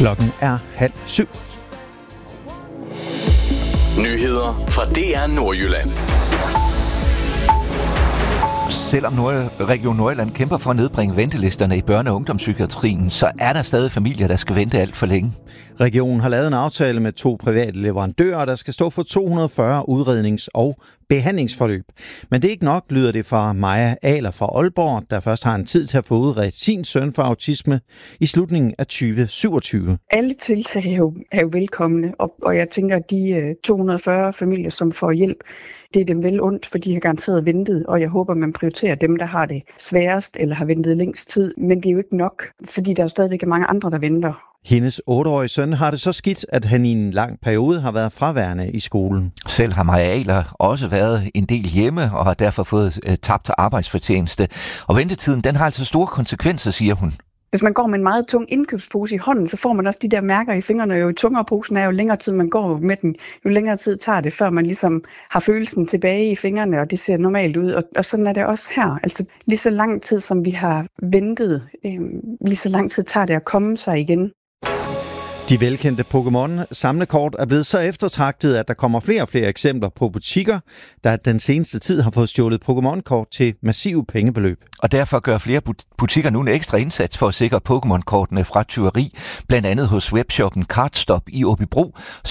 Klokken er 6:30. Nyheder fra DR Nordjylland. Selvom Region Nordjylland kæmper for at nedbringe ventelisterne i børne- og ungdomspsykiatrien, så er der stadig familier, der skal vente alt for længe. Regionen har lavet en aftale med 2 private leverandører, der skal stå for 240 udrednings- og behandlingsforløb. Men det er ikke nok, lyder det fra Maja Ahler fra Aalborg, der først har en tid til at få udredt sin søn for autisme i slutningen af 2027. Alle tiltag er jo velkomne, og jeg tænker, at de 240 familier, som får hjælp, det er dem vel ondt, for de har garanteret ventet, og jeg håber, man prioriterer dem, der har det sværest eller har ventet længst tid. Men det er jo ikke nok, fordi der er stadigvæk mange andre, der venter. Hendes 8-årige søn har det så skidt, at han i en lang periode har været fraværende i skolen. Selv har Maja Ahler også været en del hjemme og har derfor fået tabt arbejdsfortjeneste. Og ventetiden, den har altså store konsekvenser, siger hun. Hvis man går med en meget tung indkøbspose i hånden, så får man også de der mærker i fingrene. Jo tungere posen er, jo længere tid man går med den, jo længere tid tager det, før man ligesom har følelsen tilbage i fingrene, og det ser normalt ud. Og sådan er det også her. Altså lige så lang tid, som vi har ventet, lige så lang tid tager det at komme sig igen. De velkendte Pokémon-samlekort er blevet så eftertragtet, at der kommer flere og flere eksempler på butikker, der den seneste tid har fået stjålet Pokémon-kort til massive pengebeløb. Og derfor gør flere butikker nu en ekstra indsats for at sikre Pokémon-kortene fra tyveri, blandt andet hos webshoppen Cardstop i Aabybro,